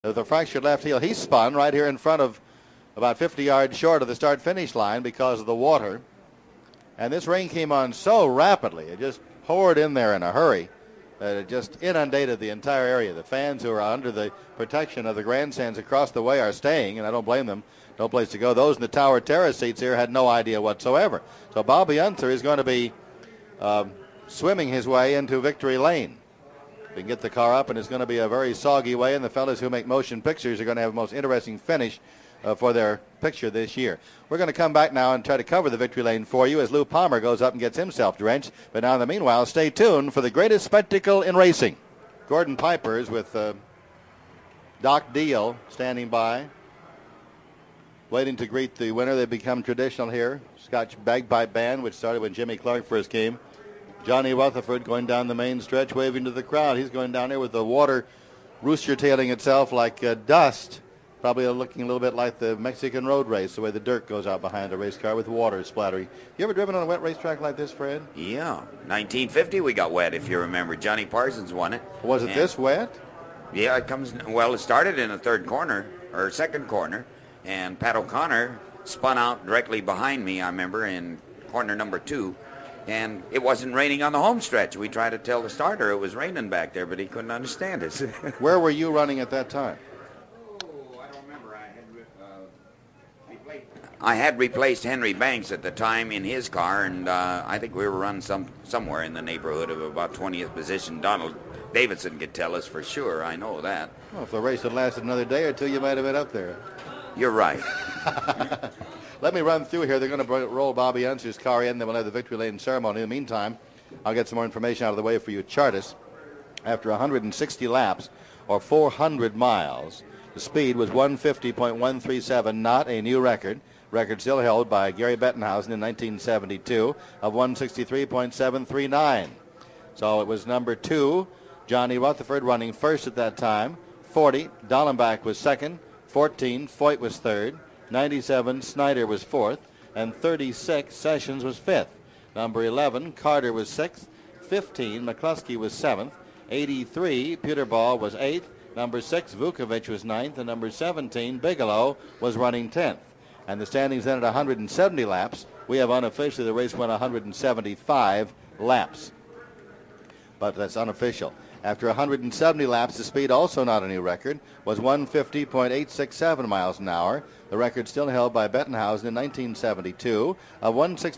with a fractured left heel. He spun right here in front of, about 50 yards short of the start-finish line because of the water. And this rain came on so rapidly. It just poured in there in a hurry that it just inundated the entire area. The fans who are under the protection of the grandstands across the way are staying, and I don't blame them. No place to go. Those in the Tower Terrace seats here had no idea whatsoever. So Bobby Unser is going to be swimming his way into victory lane. We can get the car up, and it's going to be a very soggy way, and the fellas who make motion pictures are going to have the most interesting finish for their picture this year. We're going to come back now and try to cover the victory lane for you as Lou Palmer goes up and gets himself drenched. But now in the meanwhile, stay tuned for the greatest spectacle in racing. Gordon Pipers with Doc Deal standing by, waiting to greet the winner. They've become traditional here. Scotch Bagpipe Band, which started when Jimmy Clark first came. Johnny Rutherford going down the main stretch, waving to the crowd. He's going down there with the water rooster-tailing itself like dust, probably looking a little bit like the Mexican road race, the way the dirt goes out behind a race car with water splattering. You ever driven on a wet racetrack like this, Fred? Yeah, 1950 we got wet, if you remember. Johnny Parsons won it. Was it this wet? Yeah, it started in the third corner, or second corner, and Pat O'Connor spun out directly behind me, I remember, in corner number 2. And it wasn't raining on the home stretch. We tried to tell the starter it was raining back there, but he couldn't understand us. Where were you running at that time? I don't remember. I had replaced Henry Banks at the time in his car, and I think we were running somewhere in the neighborhood of about 20th position. Donald Davidson could tell us for sure. I know that. Well, if the race had lasted another day or two, you might have been up there. You're right. Let me run through here. They're going to roll Bobby Unser's car in. Then we'll have the victory lane ceremony. In the meantime, I'll get some more information out of the way for you. Chartis, after 160 laps, or 400 miles, the speed was 150.137, not a new record. Record still held by Gary Bettenhausen in 1972 of 163.739. So it was number 2, Johnny Rutherford running first at that time. 40, Dallenbach was second. 14, Foyt was third. 97, Snyder was fourth. And 36, Sessions was fifth. Number 11, Carter was sixth. 15, McCluskey was seventh. 83, Peterball was eighth. Number 6, Vukovic was ninth. And number 17, Bigelow was running 10th. And the standings then at 170 laps. We have unofficially the race went 175 laps. But that's unofficial. After 170 laps, the speed, also not a new record, was 150.867 miles an hour. The record still held by Bettenhausen in 1972 of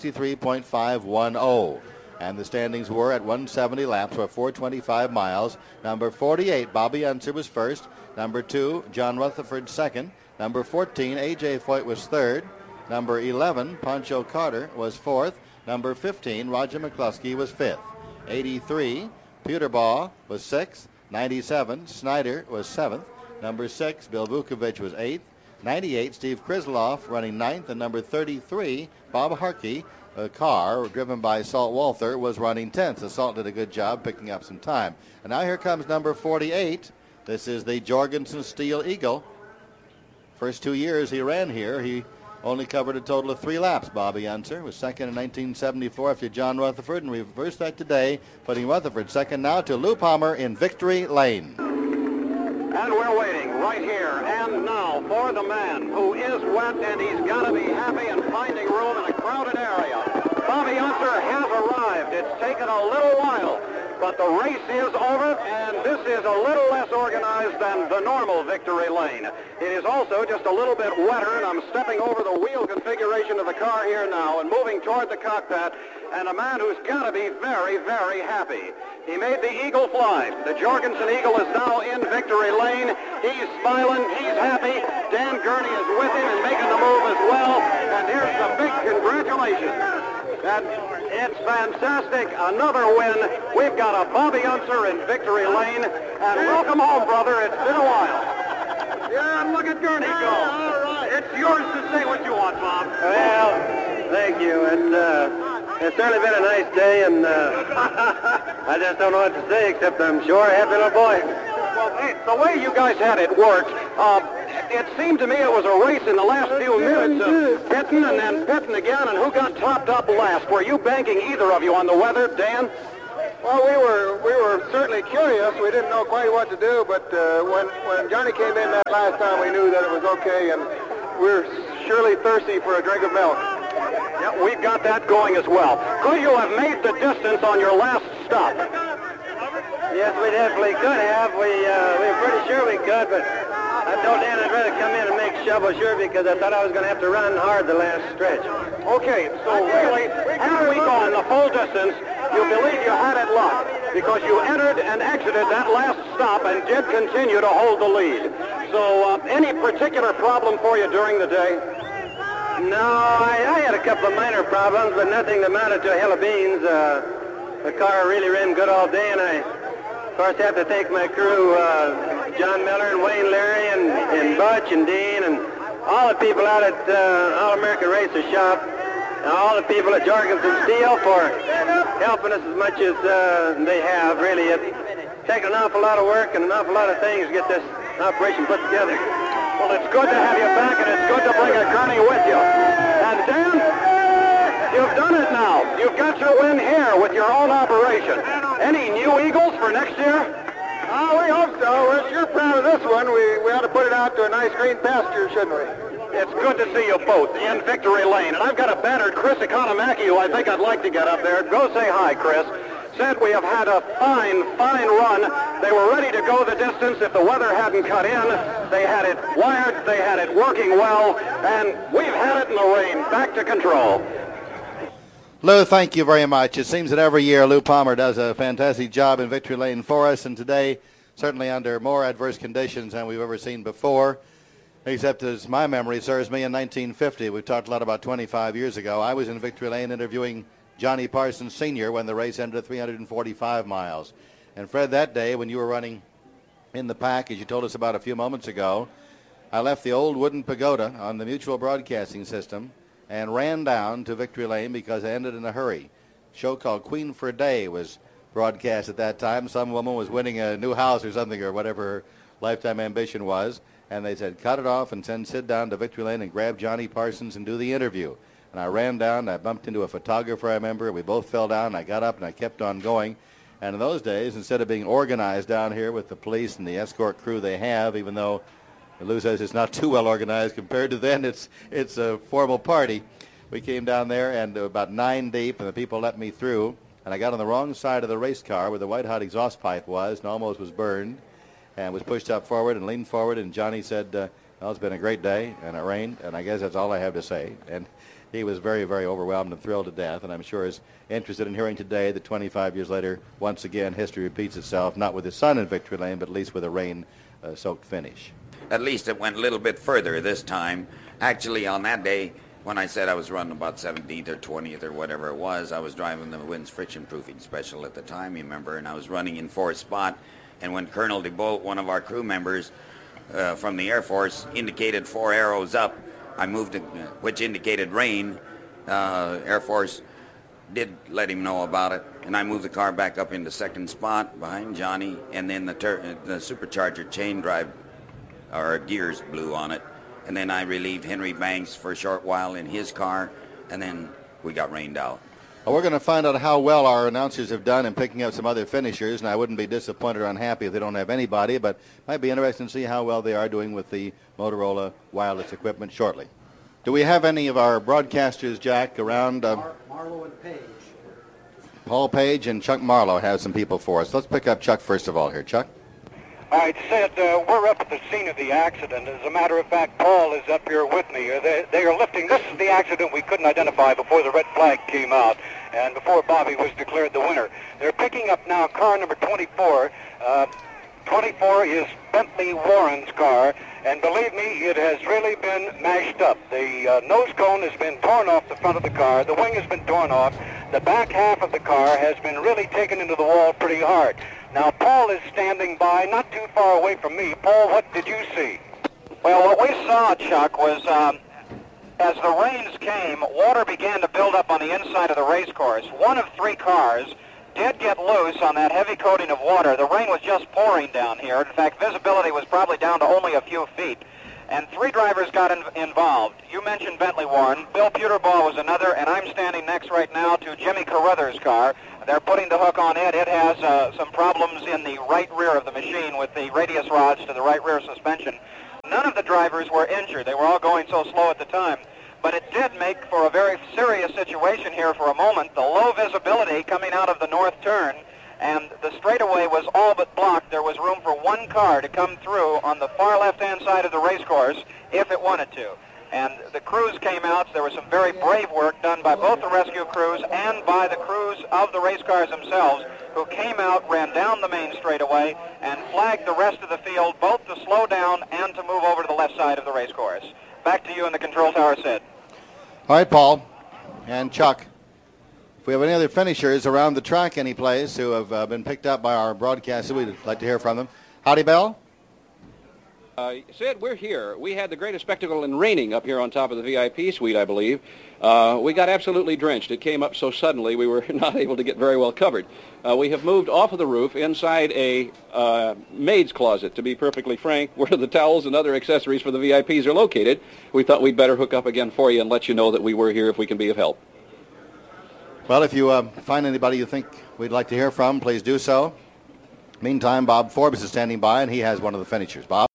163.510. And the standings were at 170 laps or 425 miles. Number 48, Bobby Unser was first. Number 2, John Rutherford second. Number 14, A.J. Foyt was third. Number 11, Pancho Carter was fourth. Number 15, Roger McCluskey was fifth. 83, Peterball was sixth. 97, Snyder was seventh. Number 6, Bill Vukovic was eighth. 98, Steve Krisloff running ninth. And number 33, Bob Harkey, a car driven by Salt Walther, was running 10th. So Salt did a good job picking up some time. And now here comes number 48. This is the Jorgensen Steel Eagle. First 2 years he ran here, he only covered a total of 3 laps. Bobby Unser was second in 1974 after John Rutherford, and reversed that today, putting Rutherford second now to Lou Palmer in victory lane. And we're waiting right here and now for the man who is wet, and he's got to be happy and finding room in a crowded area. Bobby Unser has arrived. It's taken a little while, but the race is over, and this is a little less organized than the normal victory lane. It is also just a little bit wetter, and I'm stepping over the wheel configuration of the car here now and moving toward the cockpit, and a man who's got to be very, very happy. He made the Eagle fly. The Jorgensen Eagle is now in victory lane. He's smiling. He's happy. Dan Gurney is with him and making the move as well. And here's the big congratulations. It's fantastic. Another win. We've got a Bobby Unser in victory lane. And welcome home, brother. It's been a while. Yeah, and look at Gurney go. All right. It's yours to say what you want, Bob. Well, thank you. It's certainly been a nice day, and I just don't know what to say, except I'm sure a happy little boy. Well, hey, the way you guys had it worked, it seemed to me it was a race in the last few minutes of pitting and then pitting again, and who got topped up last? Were you banking, either of you, on the weather, Dan? Well, we were certainly curious. We didn't know quite what to do, but when Johnny came in that last time, we knew that it was okay, and we're surely thirsty for a drink of milk. Yeah, we've got that going as well. Could you have made the distance on your last stop? Yes, we definitely could have. We were pretty sure we could, but I told Dan I'd rather come in and make shovel sure because I thought I was going to have to run hard the last stretch. Okay, so really, had we gone the full distance, you believe you had it locked because you entered and exited that last stop and did continue to hold the lead. So any particular problem for you during the day? No, I had a couple of minor problems, but nothing that amounted to a hill of beans. The car really ran good all day, and I, of course, have to thank my crew, John Miller and Wayne Leary and Butch and Dean and all the people out at All-American Racer Shop and all the people at Jorgensen Steel for helping us as much as they have. Really, it's taken an awful lot of work and an awful lot of things to get this operation put together. Well, it's good to have you back, and it's good to bring a Kearney with you. And Dan, you've done it now. You've got your win here with your own operation. Any new Eagles for next year? We hope so. We're sure proud of this one. We ought to put it out to a nice green pasture, shouldn't we? It's good to see you both in Victory Lane. And I've got a battered Chris Economaki, who I think I'd like to get up there. Go say hi, Chris. Said we have had a fine run. They were ready to go the distance if the weather hadn't cut in. They had it wired, they had it working well, and we've had it in the rain. Back to control. Lou, thank you very much. It seems that every year Lou Palmer does a fantastic job in Victory Lane for us, and today, certainly under more adverse conditions than we've ever seen before, except as my memory serves me, in 1950. We've talked a lot about 25 years ago. I was in Victory Lane interviewing Johnny Parsons Sr. when the race ended at 345 miles. And Fred, that day when you were running in the pack, as you told us about a few moments ago, I left the old wooden pagoda on the Mutual Broadcasting System and ran down to Victory Lane because I ended in a hurry. A show called Queen for a Day was broadcast at that time. Some woman was winning a new house or something or whatever her lifetime ambition was. And they said, cut it off and send Sid down to Victory Lane and grab Johnny Parsons and do the interview. And I ran down, I bumped into a photographer, I remember. We both fell down, and I got up, and I kept on going. And in those days, instead of being organized down here with the police and the escort crew they have, even though Lou says it's not too well organized compared to then, it's a formal party. We came down there, and about 9 deep, and the people let me through. And I got on the wrong side of the race car where the white-hot exhaust pipe was and almost was burned, and was pushed up forward and leaned forward. And Johnny said, well, it's been a great day, and it rained, and I guess that's all I have to say. And he was very, very overwhelmed and thrilled to death, and I'm sure is interested in hearing today that 25 years later, once again, history repeats itself, not with his son in Victory Lane, but at least with a rain-soaked finish. At least it went a little bit further this time. Actually, on that day, when I said I was running about 17th or 20th or whatever it was, I was driving the Wynn's friction proofing special at the time, you remember, and I was running in fourth spot. And when Colonel DeBolt, one of our crew members from the Air Force, indicated 4 arrows up, I moved, which indicated rain. Air Force did let him know about it, and I moved the car back up into second spot behind Johnny, and then the supercharger chain drive, or gears blew on it, and then I relieved Henry Banks for a short while in his car, and then we got rained out. Well, we're going to find out how well our announcers have done in picking up some other finishers, and I wouldn't be disappointed or unhappy if they don't have anybody, but it might be interesting to see how well they are doing with the Motorola wireless equipment shortly. Do we have any of our broadcasters, Jack, around? Marlowe and Page. Paul Page and Chuck Marlowe have some people for us. Let's pick up Chuck first of all here. Chuck? All right, Sid, we're up at the scene of the accident. As a matter of fact, Paul is up here with me. They are lifting. This is the accident we couldn't identify before the red flag came out and before Bobby was declared the winner. They're picking up now car number 24. 24 is Bentley Warren's car, and believe me, it has really been mashed up. The nose cone has been torn off the front of the car. The wing has been torn off. The back half of the car has been really taken into the wall pretty hard. Now, Paul is standing by, not too far away from me. Paul, what did you see? Well, what we saw, Chuck, was as the rains came, water began to build up on the inside of the race course. One of 3 cars did get loose on that heavy coating of water. The rain was just pouring down here. In fact, visibility was probably down to only a few feet. and 3 drivers got involved. You mentioned Bentley Warren. Bill Puterbaugh was another, and I'm standing next right now to Jimmy Carruthers' car. They're putting the hook on it. It has some problems in the right rear of the machine with the radius rods to the right rear suspension. None of the drivers were injured. They were all going so slow at the time. But it did make for a very serious situation here for a moment. The low visibility coming out of the north turn, and the straightaway was all but blocked. There was room for 1 car to come through on the far left-hand side of the race course if it wanted to. And the crews came out. There was some very brave work done by both the rescue crews and by the crews of the race cars themselves, who came out, ran down the main straightaway, and flagged the rest of the field both to slow down and to move over to the left side of the race course. Back to you in the control tower, Sid. All right, Paul and Chuck. If we have any other finishers around the track any place who have been picked up by our broadcasters, we'd like to hear from them. Howdy, Bell. Sid, we're here. We had the greatest spectacle in raining up here on top of the VIP suite, I believe. We got absolutely drenched. It came up so suddenly we were not able to get very well covered. We have moved off of the roof inside a maid's closet, to be perfectly frank, where the towels and other accessories for the VIPs are located. We thought we'd better hook up again for you and let you know that we were here if we can be of help. Well, if you find anybody you think we'd like to hear from, please do so. Meantime, Bob Forbes is standing by, and he has one of the finishers. Bob?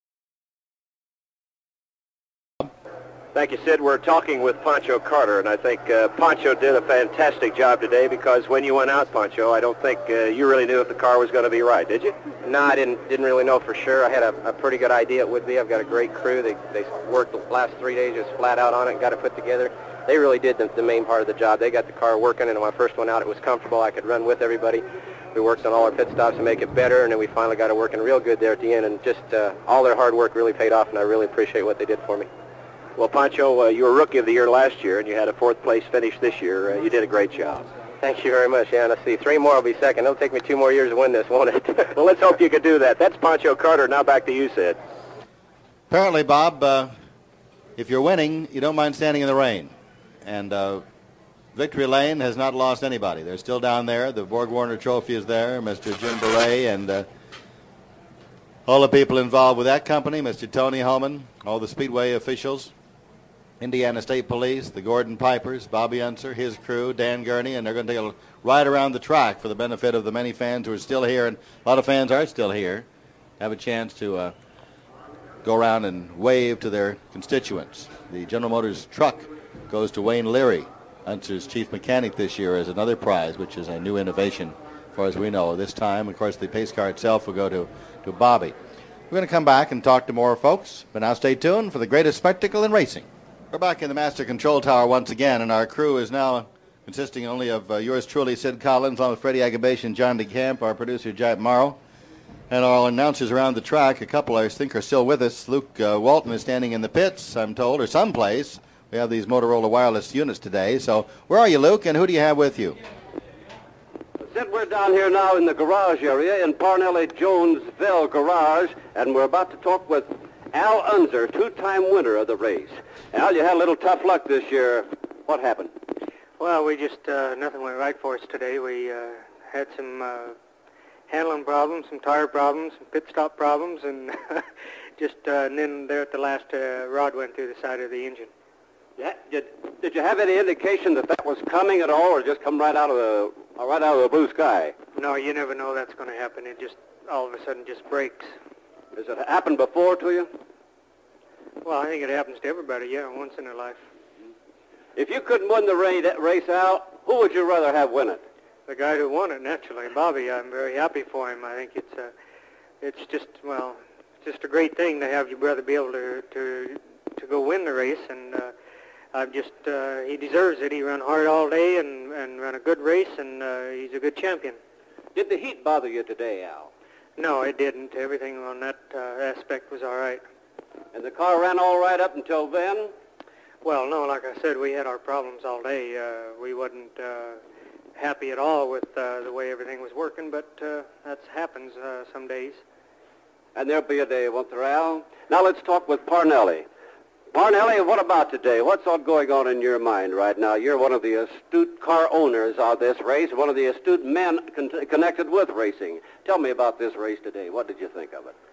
Thank you, Sid. We're talking with Pancho Carter, and I think Pancho did a fantastic job today, because when you went out, Pancho, I don't think you really knew if the car was going to be right, did you? No, I didn't really know for sure. I had a pretty good idea it would be. I've got a great crew. They worked the last 3 days just flat out on it and got it put together. They really did the main part of the job. They got the car working, and when I first went out, it was comfortable. I could run with everybody. We worked on all our pit stops to make it better, and then we finally got it working real good there at the end, and just all their hard work really paid off, and I really appreciate what they did for me. Well, Pancho, you were Rookie of the Year last year, and you had a 4th place finish this year. You did a great job. Thank you very much, yeah, and I see 3 more will be second. It'll take me 2 more years to win this, won't it? Well, let's hope you could do that. That's Pancho Carter. Now back to you, Sid. Apparently, Bob, if you're winning, you don't mind standing in the rain. And Victory Lane has not lost anybody. They're still down there. The Borg Warner Trophy is there. Mr. Jim Beret and all the people involved with that company, Mr. Tony Homan, all the Speedway officials, Indiana State Police, the Gordon Pipers, Bobby Unser, his crew, Dan Gurney, and they're going to take a ride around the track for the benefit of the many fans who are still here, and a lot of fans are still here, have a chance to go around and wave to their constituents. The General Motors truck goes to Wayne Leary, Unser's chief mechanic this year, as another prize, which is a new innovation as far as we know. This time, of course, the pace car itself will go to Bobby. We're going to come back and talk to more folks, but now stay tuned for the greatest spectacle in racing. We're back in the Master Control Tower once again, and our crew is now consisting only of yours truly, Sid Collins, along with Freddie Agabation and John DeCamp, our producer, Jack Morrow, and our announcers around the track. A couple, I think, are still with us. Luke Walton is standing in the pits, I'm told, or someplace. We have these Motorola wireless units today. So where are you, Luke, and who do you have with you? Sid, we're down here now in the garage area in Parnelli Jonesville Garage, and we're about to talk with Al Unser, 2-time winner of the race. Al, you had a little tough luck this year. What happened? Well, we just, nothing went right for us today. We had some handling problems, some tire problems, some pit stop problems, and and then there at the last, rod went through the side of the engine. Yeah. Did you have any indication that was coming at all, or just come right out of the blue sky? No, you never know that's going to happen. It just all of a sudden just breaks. Has it happened before to you? Well, I think it happens to everybody, yeah, once in their life. If you couldn't win the race out, who would you rather have win it? The guy who won it, naturally, Bobby. I'm very happy for him. I think it's just a great thing to have your brother be able to go win the race, and he deserves it. He ran hard all day and ran a good race, and he's a good champion. Did the heat bother you today, Al? No, it didn't. Everything on that aspect was all right. And the car ran all right up until then? Well, no, like I said, we had our problems all day. We wasn't happy at all with the way everything was working, but that happens some days. And there'll be a day, won't there, Al? Now let's talk with Parnelli. Parnelli, what about today? What's all going on in your mind right now? You're one of the astute car owners of this race, one of the astute men connected with racing. Tell me about this race today. What did you think of it?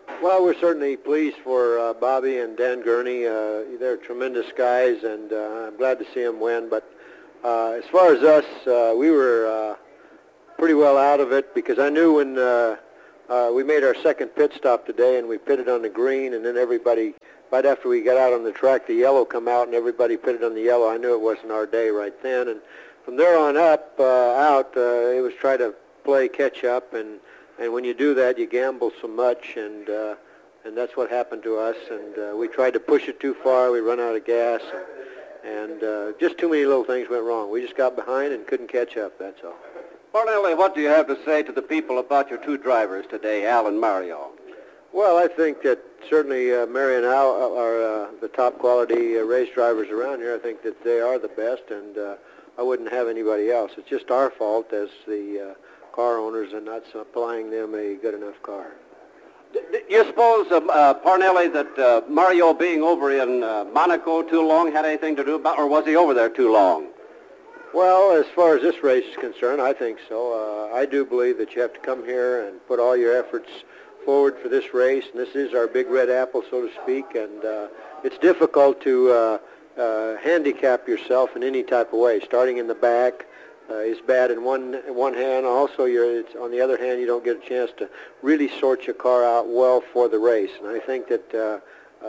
Well, we're certainly pleased for Bobby and Dan Gurney. They're tremendous guys, and I'm glad to see them win. But as far as us, we were pretty well out of it because I knew when we made our second pit stop today and we pitted on the green, and then everybody, right after we got out on the track, the yellow come out and everybody pitted on the yellow. I knew it wasn't our day right then. And from there on up, it was try to play catch up, and when you do that, you gamble so much, and that's what happened to us. And we tried to push it too far. We run out of gas, and just too many little things went wrong. We just got behind and couldn't catch up, that's all. Parnelli, what do you have to say to the people about your two drivers today, Al and Mario? Well, I think that certainly Mary and Al are the top quality race drivers around here. I think that they are the best, and I wouldn't have anybody else. It's just our fault as the car owners and not supplying them a good enough car. Do you suppose, Parnelli, that Mario being over in Monaco too long had anything to do about, or was he over there too long? Well, as far as this race is concerned, I think so. I do believe that you have to come here and put all your efforts forward for this race, and this is our big red apple, so to speak, and it's difficult to handicap yourself in any type of way. Starting in the back is bad in one hand. Also, on the other hand, you don't get a chance to really sort your car out well for the race, and I think that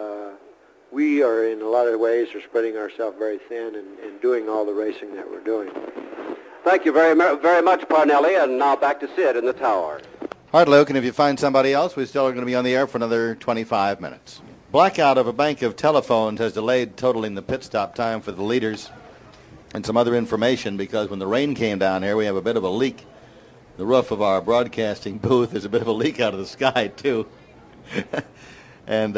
we are, in a lot of ways, are spreading ourselves very thin and doing all the racing that we're doing. Thank you very much, Parnelli, and now back to Sid in the tower. All right, Luke, and if you find somebody else, we still are going to be on the air for another 25 minutes. Blackout of a bank of telephones has delayed totaling the pit stop time for the leaders, and some other information, because when the rain came down here, we have a bit of a leak. The roof of our broadcasting booth, there's a bit of a leak out of the sky, too. And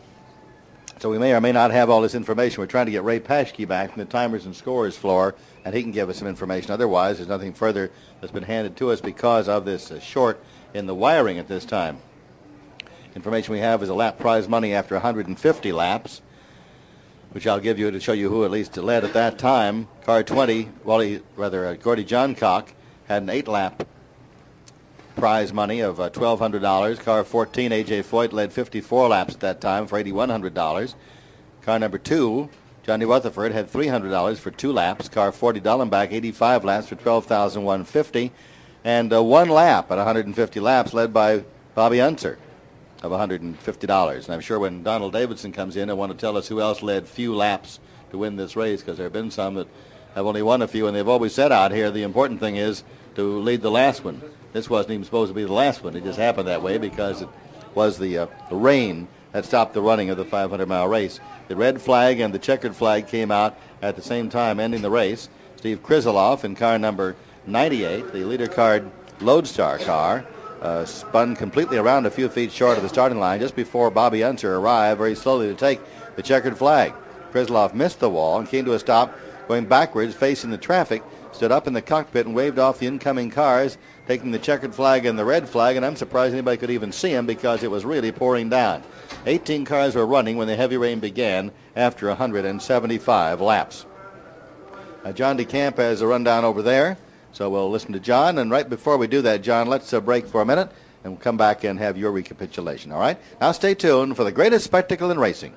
so we may or may not have all this information. We're trying to get Ray Paschke back from the timers and scores floor, and he can give us some information. Otherwise, there's nothing further that's been handed to us because of this short in the wiring at this time. Information we have is a lap prize money after 150 laps, which I'll give you to show you who at least led at that time. Car 20, Gordy Johncock had an 8-lap prize money of $1,200. Car 14, A.J. Foyt, led 54 laps at that time for $8,100. Car number 2, Johnny Rutherford, had $300 for 2 laps. Car 40, Dallenbach, 85 laps for $12,150. And 1 lap at 150 laps led by Bobby Unser of $150. And I'm sure when Donald Davidson comes in, he'll want to tell us who else led few laps to win this race, because there have been some that have only won a few, and they've always said out here the important thing is to lead the last one. This wasn't even supposed to be the last one. It just happened that way because it was the rain that stopped the running of the 500-mile race. The red flag and the checkered flag came out at the same time, ending the race. Steve Krizeloff in car number 98, the leader card Lodestar car, spun completely around a few feet short of the starting line just before Bobby Unser arrived very slowly to take the checkered flag. Krizeloff missed the wall and came to a stop going backwards, facing the traffic, stood up in the cockpit and waved off the incoming cars, taking the checkered flag and the red flag, and I'm surprised anybody could even see him because it was really pouring down. 18 cars were running when the heavy rain began after 175 laps. John DeCamp has a rundown over there, so we'll listen to John, and right before we do that, John, let's break for a minute, and we'll come back and have your recapitulation, all right? Now stay tuned for the greatest spectacle in racing.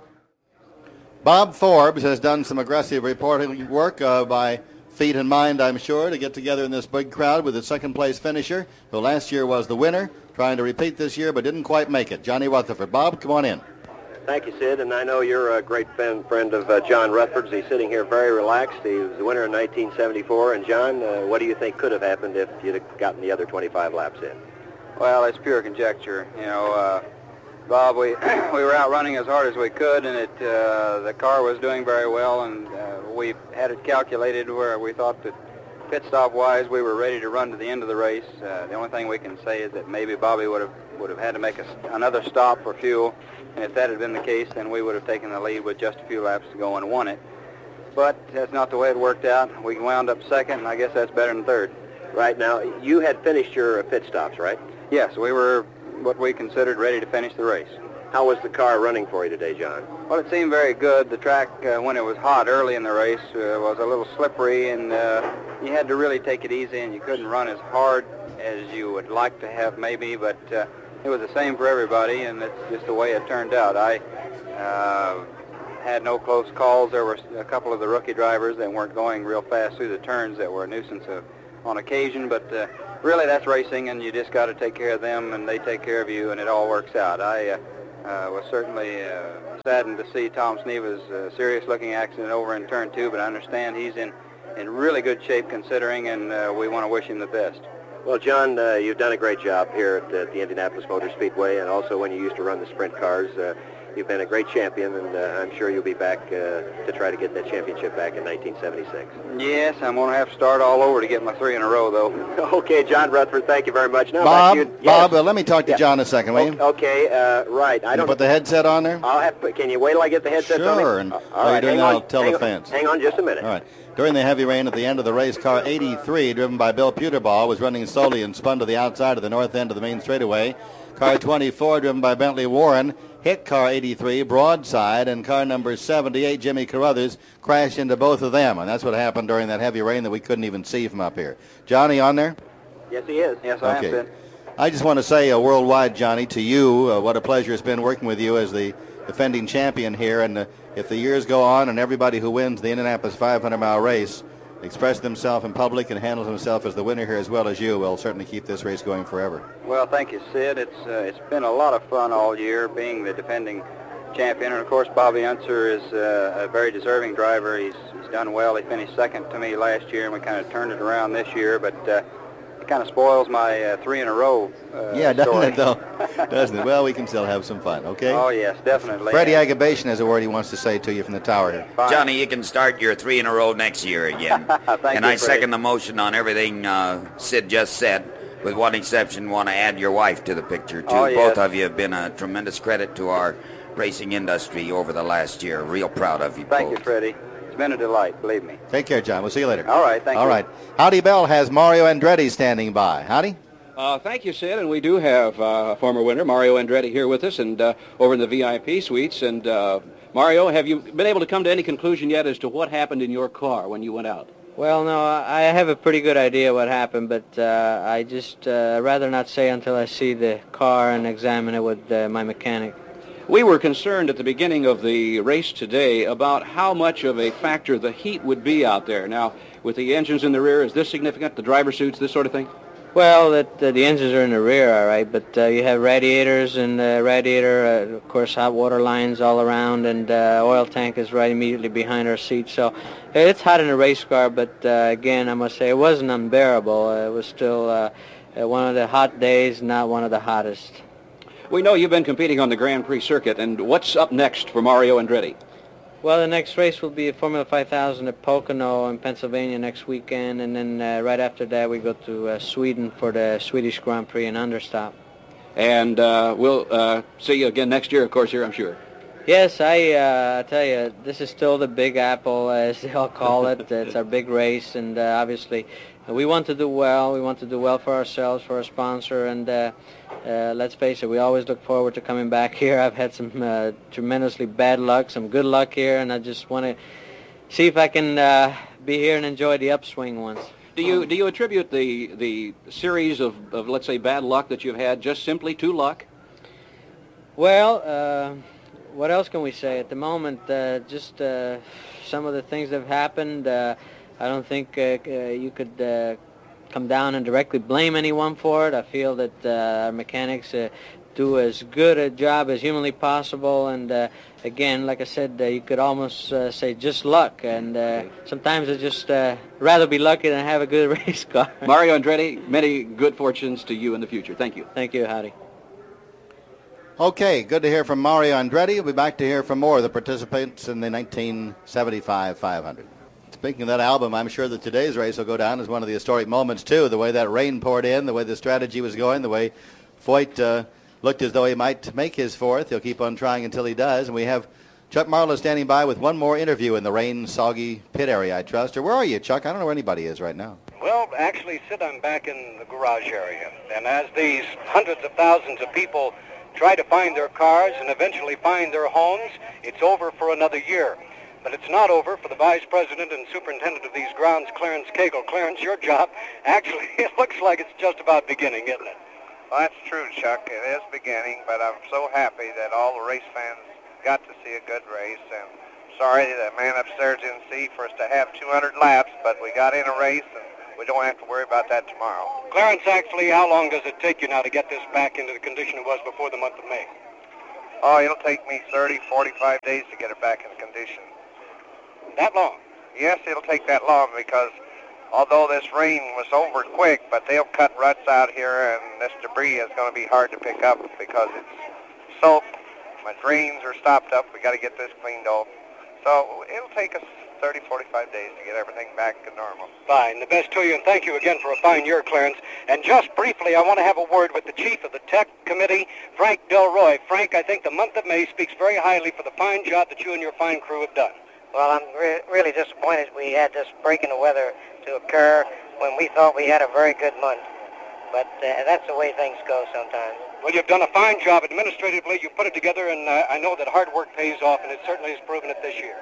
Bob Forbes has done some aggressive reporting work by feet and mind, I'm sure, to get together in this big crowd with the second-place finisher, who last year was the winner, trying to repeat this year but didn't quite make it. Johnny Rutherford. Bob, come on in. Thank you, Sid, and I know you're a great friend of John Rutherford's. He's sitting here very relaxed. He was the winner in 1974, and John, what do you think could have happened if you'd have gotten the other 25 laps in? Well, it's pure conjecture. You know, Bob, we were out running as hard as we could, and the car was doing very well, and we had it calculated where we thought that pit stop wise we were ready to run to the end of the race. The only thing we can say is that maybe Bobby would have had to make another stop for fuel, and if that had been the case, then we would have taken the lead with just a few laps to go and won it. But that's not the way it worked out. We wound up second, and I guess that's better than third. Right. Now, you had finished your pit stops, right? Yes, we were what we considered ready to finish the race. How was the car running for you today, John? Well, it seemed very good. The track, when it was hot early in the race, was a little slippery, and you had to really take it easy, and you couldn't run as hard as you would like to have maybe, but it was the same for everybody, and it's just the way it turned out. I had no close calls. There were a couple of the rookie drivers that weren't going real fast through the turns that were a nuisance on occasion, but really that's racing, and you just got to take care of them, and they take care of you, and it all works out. I was certainly saddened to see Tom Sneva's serious-looking accident over in Turn 2, but I understand he's in really good shape considering, and we want to wish him the best. Well, John, you've done a great job here at the Indianapolis Motor Speedway, and also when you used to run the sprint cars. You've been a great champion, and I'm sure you'll be back to try to get that championship back in 1976. Yes, I'm going to have to start all over to get my 3 in a row, though. Okay, John Rutherford, thank you very much. Now, Bob, back to you. Yes. Bob, let me talk to John a second, will you? Okay, right. I don't put the headset on there? I'll have. Can you wait till I get the headset on? Sure. And while you're doing that, I'll tell the fans. Hang on just a minute. All right. During the heavy rain at the end of the race, car 83, driven by Bill Puterball, was running slowly and spun to the outside of the north end of the main straightaway. Car 24, driven by Bentley Warren, hit car 83 broadside, and car number 78, Jimmy Carruthers, crashed into both of them. And that's what happened during that heavy rain that we couldn't even see from up here. Johnny on there? Yes, he is. Yes, I am, Sid. I just want to say worldwide, Johnny, to you, what a pleasure it's been working with you as the defending champion here. And if the years go on and everybody who wins the Indianapolis 500-mile race expresses himself in public and handles himself as the winner here as well as you, will certainly keep this race going forever. Well, thank you, Sid. It's been a lot of fun all year being the defending champion. And, of course, Bobby Unser is a very deserving driver. He's done well. He finished second to me last year, and we kind of turned it around this year. But it kind of spoils my 3 in a row Yeah, doesn't story. it, though? Doesn't it? Well, we can still have some fun, okay? Oh, yes, definitely. Freddie Agabation has a word he wants to say to you from the tower here. Fine. Johnny, you can start your 3 in a row next year again. Thank And you, I Freddie. second the motion on everything Sid just said. With one exception, want to add your wife to the picture, too. Oh, yes. Both of you have been a tremendous credit to our racing industry over the last year. Real proud of you Thank both. you, Freddie. It's been a delight, believe me. Take care, John. We'll see you later. All right, thank you. All right. Howdy Bell has Mario Andretti standing by. Howdy? Thank you, Sid, and we do have a former winner, Mario Andretti, here with us and over in the VIP suites. And Mario, have you been able to come to any conclusion yet as to what happened in your car when you went out? Well, no, I have a pretty good idea what happened, but I just rather not say until I see the car and examine it with my mechanic. We were concerned at the beginning of the race today about how much of a factor the heat would be out there. Now, with the engines in the rear, is this significant, the driver suits, this sort of thing? Well, the engines are in the rear, all right, but you have radiators and radiator, of course, hot water lines all around, and oil tank is right immediately behind our seat. So it's hot in the race car, but again, I must say it wasn't unbearable. It was still one of the hot days, not one of the hottest. We know you've been competing on the Grand Prix circuit, and what's up next for Mario Andretti? Well, the next race will be Formula 5000 at Pocono in Pennsylvania next weekend, and then right after that we go to Sweden for the Swedish Grand Prix in Understop. And we'll see you again next year, of course, here, I'm sure. Yes, I tell you, this is still the Big Apple, as they all call it. It's our big race, and obviously we want to do well. We want to do well for ourselves, for our sponsor, and let's face it, we always look forward to coming back here. I've had some tremendously bad luck, some good luck here, and I just want to see if I can be here and enjoy the upswing once. Do you attribute the series of, let's say, bad luck that you've had just simply to luck? Well, what else can we say? At the moment, just some of the things that have happened, I don't think you could come down and directly blame anyone for it. I feel that our mechanics do as good a job as humanly possible, and again, like I said, you could almost say just luck, and sometimes I just rather be lucky than have a good race car. Mario Andretti, many good fortunes to you in the future. Thank you. Thank you, Howdy. Okay, good to hear from Mario Andretti. We'll be back to hear from more of the participants in the 1975 500. Speaking of that album, I'm sure that today's race will go down as one of the historic moments, too. The way that rain poured in, the way the strategy was going, the way Foyt looked as though he might make his fourth. He'll keep on trying until he does. And we have Chuck Marlowe standing by with one more interview in the rain-soggy pit area, I trust. Or where are you, Chuck? I don't know where anybody is right now. Well, actually, Sid, I'm back in the garage area. And as these hundreds of thousands of people try to find their cars and eventually find their homes, it's over for another year. But it's not over for the Vice President and Superintendent of these grounds, Clarence Cagle. Clarence, your job, actually, it looks like it's just about beginning, isn't it? Well, that's true, Chuck. It is beginning, but I'm so happy that all the race fans got to see a good race. And sorry the man upstairs didn't see for us to have 200 laps, but we got in a race, and we don't have to worry about that tomorrow. Clarence, actually, how long does it take you now to get this back into the condition it was before the month of May? Oh, it'll take me 30, 45 days to get it back in condition. That long? Yes, it'll take that long because although this rain was over quick, but they'll cut ruts out here, and this debris is going to be hard to pick up because it's soaked. My drains are stopped up. We got to get this cleaned off. So it'll take us 30, 45 days to get everything back to normal. Fine. The best to you, and thank you again for a fine year, Clarence. And just briefly, I want to have a word with the chief of the tech committee, Frank Delroy. Frank, I think the month of May speaks very highly for the fine job that you and your fine crew have done. Well, I'm really disappointed we had this break in the weather to occur when we thought we had a very good month. But that's the way things go sometimes. Well, you've done a fine job administratively. You put it together, and I know that hard work pays off, and it certainly has proven it this year.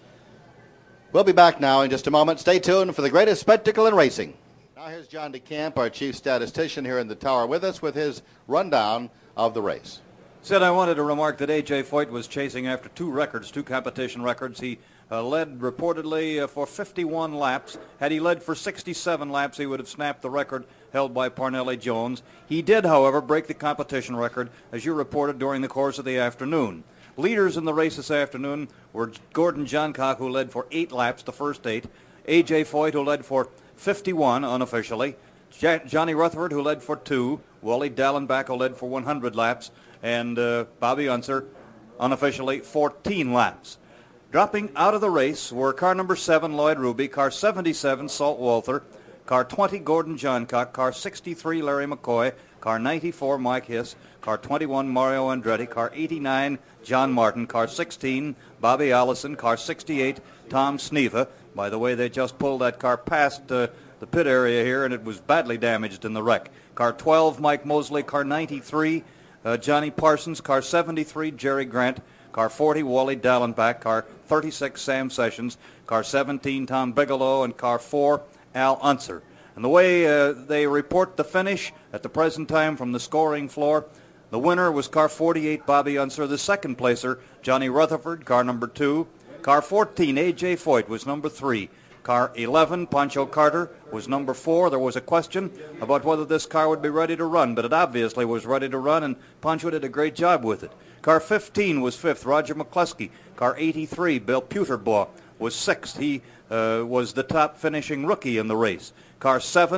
We'll be back now in just a moment. Stay tuned for the greatest spectacle in racing. Now here's John DeCamp, our chief statistician here in the tower with us with his rundown of the race. Sid, I wanted to remark that A.J. Foyt was chasing after two competition records. He led reportedly for 51 laps. Had he led for 67 laps, he would have snapped the record held by Parnelli Jones. He did, however, break the competition record, as you reported, during the course of the afternoon. Leaders in the race this afternoon were Gordon Johncock, who led for 8 laps, the first 8. A.J. Foyt, who led for 51 unofficially. Johnny Rutherford, who led for 2. Wally Dallenbach, who led for 100 laps. And Bobby Unser, unofficially, 14 laps. Dropping out of the race were car number 7, Lloyd Ruby, car 77, Salt Walther, car 20, Gordon Johncock, car 63, Larry McCoy, car 94, Mike Hiss, car 21, Mario Andretti, car 89, John Martin, car 16, Bobby Allison, car 68, Tom Sneva. By the way, they just pulled that car past the pit area here, and it was badly damaged in the wreck. Car 12, Mike Mosley, car 93, Johnny Parsons, car 73, Jerry Grant, car 40, Wally Dallenbach, car 36, Sam Sessions, car 17, Tom Bigelow, and car 4, Al Unser. And the way they report the finish at the present time from the scoring floor, the winner was car 48, Bobby Unser. The second placer, Johnny Rutherford, car number 2. Car 14, A.J. Foyt, was number 3. Car 11, Pancho Carter, was number 4. There was a question about whether this car would be ready to run, but it obviously was ready to run, and Pancho did a great job with it. Car 15 was 5th, Roger McCluskey. Car 83, Bill Puterbaugh, was 6th. He was the top finishing rookie in the race. Car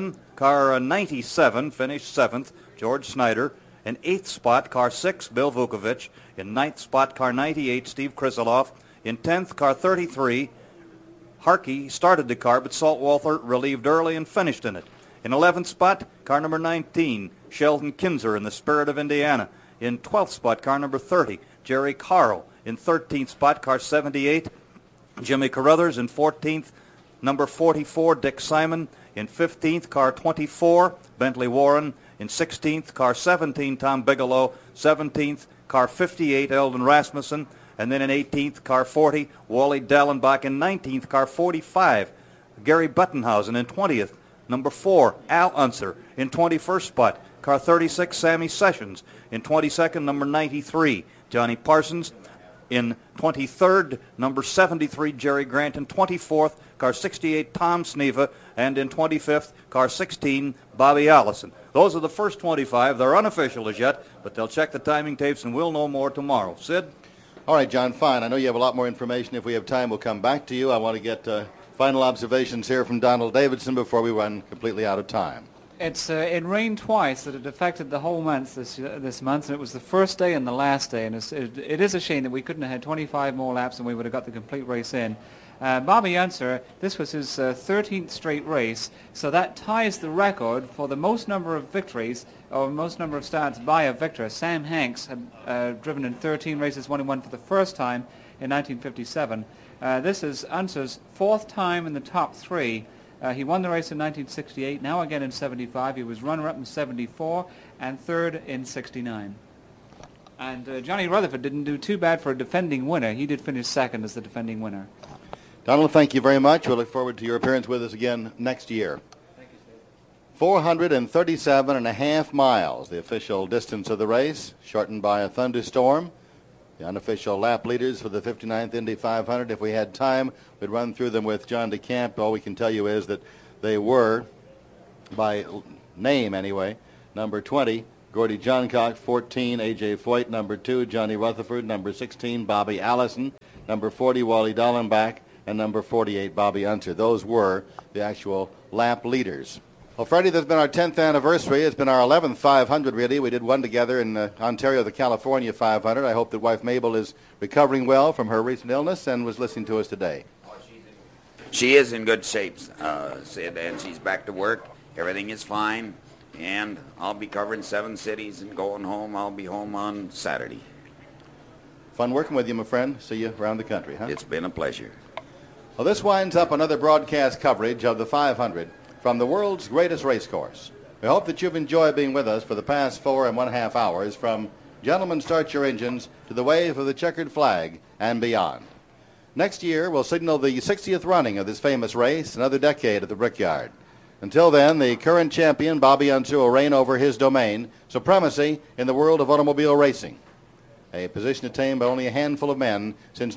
97, finished 7th, George Snyder. In 8th spot, car 6, Bill Vukovic. In 9th spot, car 98, Steve Krisiloff. In 10th, car 33, Harkey started the car, but Salt Walther relieved early and finished in it. In 11th spot, car number 19, Sheldon Kinzer in the Spirit of Indiana. In 12th spot, car number 30, Jerry Carl. In 13th spot, car 78, Jimmy Carruthers. In 14th, number 44, Dick Simon. In 15th, car 24, Bentley Warren. In 16th, car 17, Tom Bigelow. 17th, car 58, Eldon Rasmussen. And then in 18th, car 40, Wally Dallenbach. In 19th, car 45, Gary Buttenhausen. In 20th, number 4, Al Unser. In 21st spot, car 36, Sammy Sessions. In 22nd, number 93, Johnny Parsons. In 23rd, number 73, Jerry Grant. In 24th, car 68, Tom Sneva. And in 25th, car 16, Bobby Allison. Those are the first 25. They're unofficial as yet, but they'll check the timing tapes, and we'll know more tomorrow. Sid? All right, John, fine. I know you have a lot more information. If we have time, we'll come back to you. I want to get final observations here from Donald Davidson before we run completely out of time. It rained twice. That it affected the whole month this month, and it was the first day and the last day. And it is a shame that we couldn't have had 25 more laps and we would have got the complete race in. Bobby Unser, this was his 13th straight race, so that ties the record for the most number of victories, or most number of starts by a victor. Sam Hanks had driven in 13 races, won for the first time in 1957. This is Unser's 4th time in the top 3. He won the race in 1968, now again in 75. He was runner-up in 74 and 3rd in 69. And Johnny Rutherford didn't do too bad for a defending winner. He did finish 2nd as the defending winner. Donald, thank you very much. We'll look forward to your appearance with us again next year. Thank you, Steve. 437.5 miles, the official distance of the race, shortened by a thunderstorm. The unofficial lap leaders for the 59th Indy 500, if we had time, we'd run through them with John DeCamp. All we can tell you is that they were, by name anyway, number 20, Gordy Johncock, 14, A.J. Foyt, number 2, Johnny Rutherford, number 16, Bobby Allison, number 40, Wally Dallenbach, and number 48, Bobby Unser. Those were the actual lap leaders. Well, Freddie, this has been our 10th anniversary. It's been our 11th 500, really. We did one together in Ontario, the California 500. I hope that wife Mabel is recovering well from her recent illness and was listening to us today. She is in good shape, Sid, and she's back to work. Everything is fine, and I'll be covering 7 cities and going home. I'll be home on Saturday. Fun working with you, my friend. See you around the country, huh? It's been a pleasure. Well, this winds up another broadcast coverage of the 500 from the world's greatest race course. We hope that you've enjoyed being with us for the past 4.5 hours from Gentlemen, Start Your Engines to the wave of the checkered flag and beyond. Next year will signal the 60th running of this famous race, another decade at the Brickyard. Until then, the current champion, Bobby Unser, will reign over his domain, supremacy in the world of automobile racing, a position attained by only a handful of men since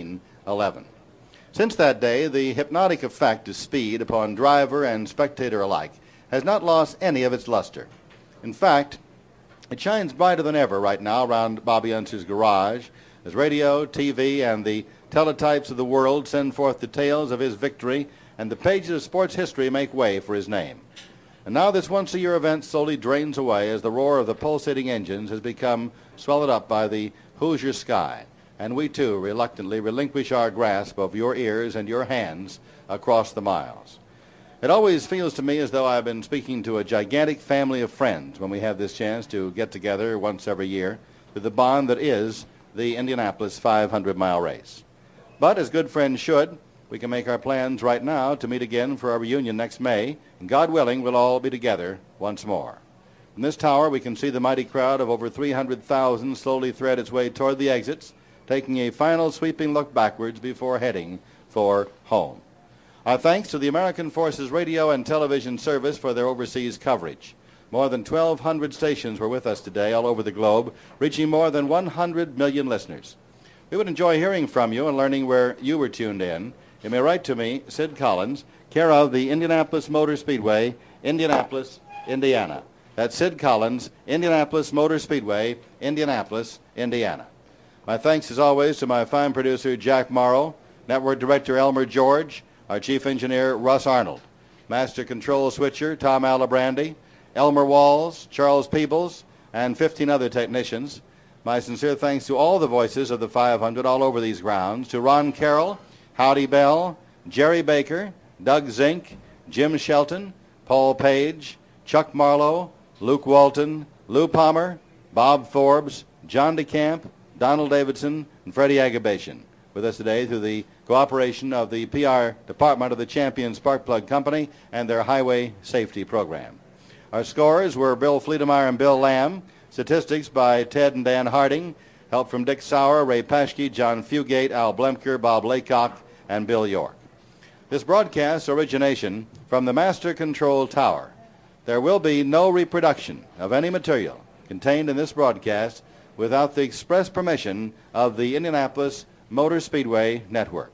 1911. Since that day, the hypnotic effect of speed upon driver and spectator alike has not lost any of its luster. In fact, it shines brighter than ever right now around Bobby Unser's garage as radio, TV, and the teletypes of the world send forth the tales of his victory and the pages of sports history make way for his name. And now this once-a-year event slowly drains away as the roar of the pulsating engines has become swallowed up by the Hoosier sky. And we, too, reluctantly relinquish our grasp of your ears and your hands across the miles. It always feels to me as though I've been speaking to a gigantic family of friends when we have this chance to get together once every year with the bond that is the Indianapolis 500-mile race. But as good friends should, we can make our plans right now to meet again for our reunion next May, and God willing, we'll all be together once more. From this tower, we can see the mighty crowd of over 300,000 slowly thread its way toward the exits, taking a final sweeping look backwards before heading for home. Our thanks to the American Forces Radio and Television Service for their overseas coverage. More than 1,200 stations were with us today all over the globe, reaching more than 100 million listeners. We would enjoy hearing from you and learning where you were tuned in. You may write to me, Sid Collins, care of the Indianapolis Motor Speedway, Indianapolis, Indiana. That's Sid Collins, Indianapolis Motor Speedway, Indianapolis, Indiana. My thanks, as always, to my fine producer, Jack Morrow, Network Director Elmer George, our Chief Engineer, Russ Arnold, Master Control Switcher, Tom Alibrandi, Elmer Walls, Charles Peebles, and 15 other technicians. My sincere thanks to all the voices of the 500 all over these grounds, to Ron Carroll, Howdy Bell, Jerry Baker, Doug Zink, Jim Shelton, Paul Page, Chuck Marlowe, Luke Walton, Lou Palmer, Bob Forbes, John DeCamp, Donald Davidson, and Freddie Agabashian. With us today through the cooperation of the PR department of the Champion Sparkplug Company and their Highway Safety Program. Our scorers were Bill Fleetemeyer and Bill Lamb. Statistics by Ted and Dan Harding. Help from Dick Sauer, Ray Paschke, John Fugate, Al Blemker, Bob Laycock, and Bill York. This broadcast's origination from the Master Control Tower. There will be no reproduction of any material contained in this broadcast without the express permission of the Indianapolis Motor Speedway Network.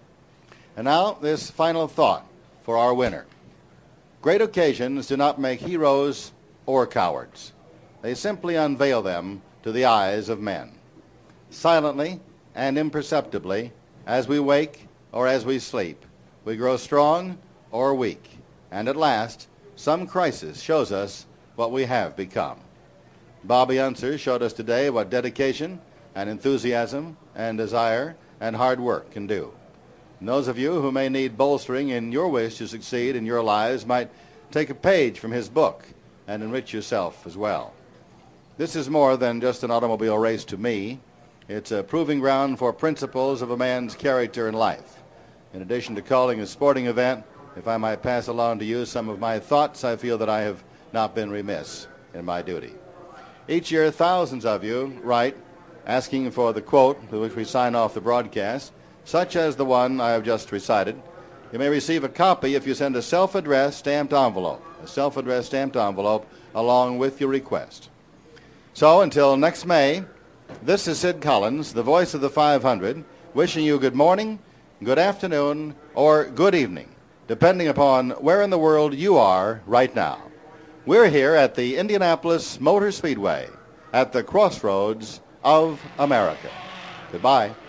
And now, this final thought for our winner. Great occasions do not make heroes or cowards. They simply unveil them to the eyes of men. Silently and imperceptibly, as we wake or as we sleep, we grow strong or weak, and at last, some crisis shows us what we have become. Bobby Unser showed us today what dedication and enthusiasm and desire and hard work can do. And those of you who may need bolstering in your wish to succeed in your lives might take a page from his book and enrich yourself as well. This is more than just an automobile race to me. It's a proving ground for principles of a man's character and life. In addition to calling a sporting event, if I might pass along to you some of my thoughts, I feel that I have not been remiss in my duty. Each year, thousands of you write asking for the quote with which we sign off the broadcast, such as the one I have just recited. You may receive a copy if you send a self-addressed stamped envelope, along with your request. So until next May, this is Sid Collins, the voice of the 500, wishing you good morning, good afternoon, or good evening, depending upon where in the world you are right now. We're here at the Indianapolis Motor Speedway at the crossroads of America. Goodbye.